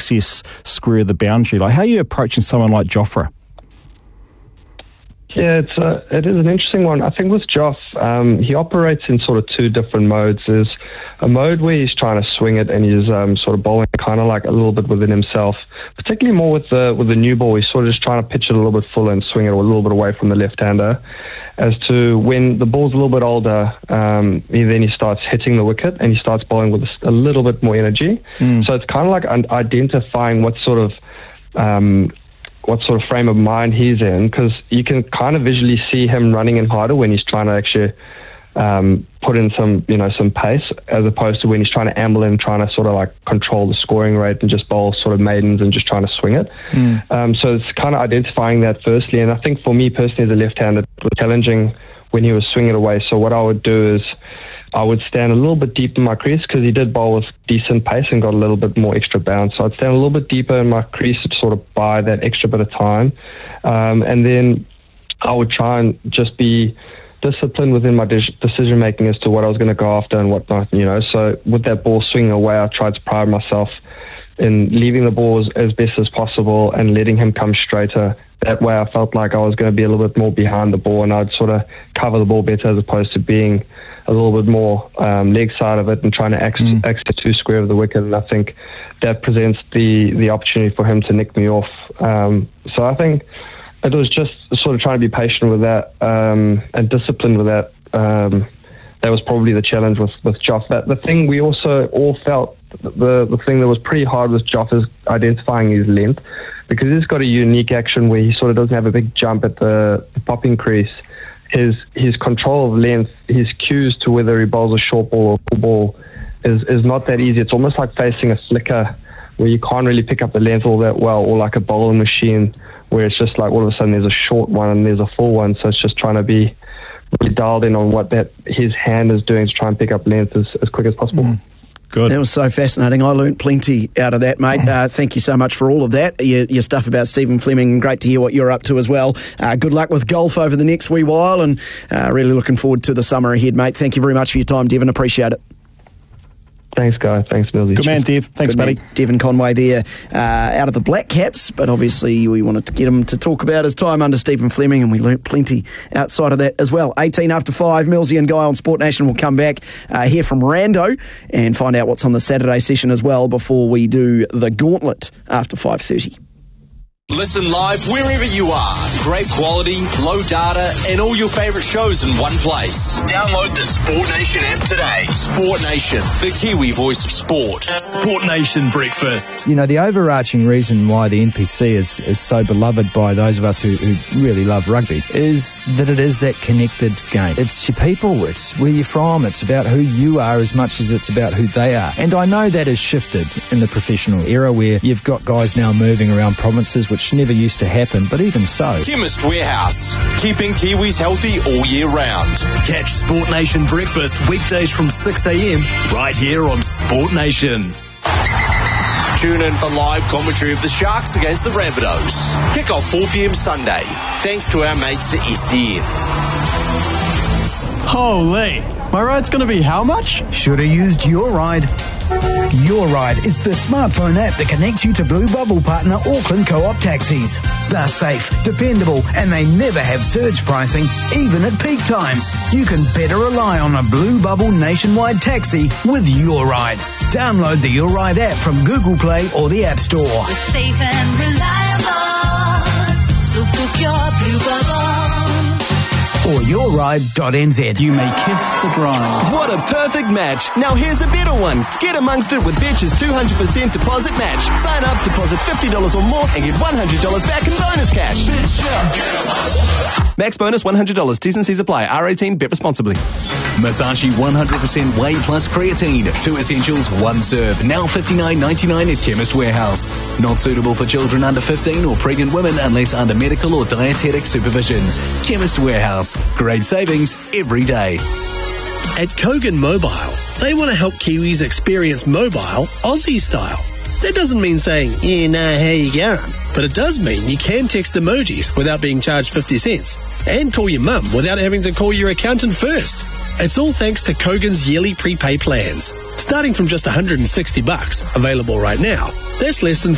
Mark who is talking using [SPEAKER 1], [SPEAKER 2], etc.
[SPEAKER 1] excess square of the boundary. Like, how are you approaching someone like Jofra?
[SPEAKER 2] Yeah, it is an interesting one. I think with Joff, he operates in sort of two different modes. There's a mode where he's trying to swing it and he's sort of bowling kind of like a little bit within himself, particularly more with the new ball. He's sort of just trying to pitch it a little bit fuller and swing it a little bit away from the left-hander. As to when the ball's a little bit older, he starts hitting the wicket and he starts bowling with a little bit more energy. So it's kind of like identifying what sort of frame of mind he's in, because you can kind of visually see him running in harder when he's trying to actually put in some pace, as opposed to when he's trying to amble in, trying to sort of like control the scoring rate and just bowl sort of maidens and just trying to swing it. So it's kind of identifying that firstly, and I think for me personally as a left-hander, it was challenging when he was swinging it away. So what I would do is I would stand a little bit deep in my crease, because he did bowl with decent pace and got a little bit more extra bounce. So I'd stand a little bit deeper in my crease to sort of buy that extra bit of time. And then I would try and just be disciplined within my decision making as to what I was going to go after and whatnot, So with that ball swinging away, I tried to pride myself in leaving the ball as best as possible and letting him come straighter. That way I felt like I was going to be a little bit more behind the ball and I'd sort of cover the ball better, as opposed to being a little bit more leg side of it and trying to access two square of the wicket. And I think that presents the opportunity for him to nick me off. So I think it was just sort of trying to be patient with that and disciplined with that. That was probably the challenge with Joff. The thing we also all felt, the thing that was pretty hard with Joff is identifying his length, because he's got a unique action where he sort of doesn't have a big jump at the popping crease. His control of length, his cues to whether he bowls a short ball or a full ball is not that easy. It's almost like facing a flicker where you can't really pick up the length all that well, or like a bowling machine where it's just like all of a sudden there's a short one and there's a full one. So it's just trying to be really dialed in on what his hand is doing to try and pick up length as quick as possible.
[SPEAKER 1] Good.
[SPEAKER 3] That was so fascinating. I learnt plenty out of that, mate. Thank you so much for all of that. Your stuff about Stephen Fleming, great to hear what you're up to as well. Good luck with golf over the next wee while, and really looking forward to the summer ahead, mate. Thank you very much for your time, Devon. Appreciate it.
[SPEAKER 2] Thanks, Guy. Thanks, Millsy.
[SPEAKER 1] Good man, Dev. Thanks,
[SPEAKER 3] buddy. Devon Conway there, out of the Black Caps, but obviously we wanted to get him to talk about his time under Stephen Fleming, and we learnt plenty outside of that as well. 18 after 5, Millsy and Guy on Sport Nation will come back, hear from Rando, and find out what's on the Saturday session as well before we do the gauntlet after 5:30.
[SPEAKER 4] Listen live wherever you are. Great quality, low data, and all your favourite shows in one place. Download the Sport Nation app today. Sport Nation, the Kiwi voice of sport. Sport Nation Breakfast.
[SPEAKER 5] You know, the overarching reason why the NPC is so beloved by those of us who really love rugby is that it is that connected game. It's your people, it's where you're from, it's about who you are as much as it's about who they are. And I know that has shifted in the professional era, where you've got guys now moving around provinces, which never used to happen, but even so.
[SPEAKER 4] Chemist Warehouse, keeping Kiwis healthy all year round. Catch Sport Nation Breakfast weekdays from 6 a.m. right here on Sport Nation. Tune in for live commentary of the Sharks against the Rabbitohs. Kick off 4 p.m. Sunday, thanks to our mates at SCN.
[SPEAKER 6] Holy, my ride's going to be how much?
[SPEAKER 7] Should have used Your Ride. Your Ride is the smartphone app that connects you to Blue Bubble partner Auckland Co-op taxis. They're safe, dependable, and they never have surge pricing, even at peak times. You can better rely on a Blue Bubble nationwide taxi with Your Ride. Download the Your Ride app from Google Play or the App Store.
[SPEAKER 8] We're safe and reliable, so book your Blue Bubble.
[SPEAKER 7] Or yourride.nz.
[SPEAKER 6] You may kiss the bride.
[SPEAKER 9] What a perfect match. Now here's a better one. Get amongst it with Betch's 200% deposit match. Sign up, deposit $50 or more and get $100 back in bonus cash. Max bonus $100. T's and C's apply. R18, bet responsibly.
[SPEAKER 10] Masashi 100% Whey Plus Creatine. 2 essentials, 1 serve. Now $59.99 at Chemist Warehouse. Not suitable for children under 15 or pregnant women unless under medical or dietetic supervision. Chemist Warehouse. Great savings every day.
[SPEAKER 11] At Kogan Mobile, they want to help Kiwis experience mobile Aussie style. That doesn't mean saying, yeah, nah, how you going? But it does mean you can text emojis without being charged 50 cents and call your mum without having to call your accountant first. It's all thanks to Kogan's yearly prepay plans. Starting from just $160, available right now, that's less than